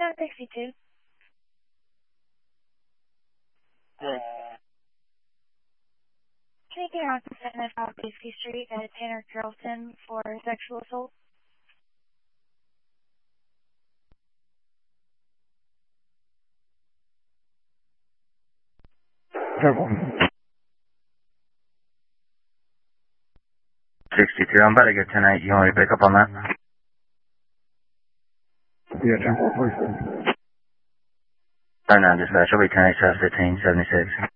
62. Can you get on to 705 Biscayne Street at Tanner Carrollton for sexual assault? Purple. 62, I'm about to get 10-8. You want me to pick up on that? Yeah, 10-4, please. Oh, no, dispatch. I'll be 10-8, 7-15, 76.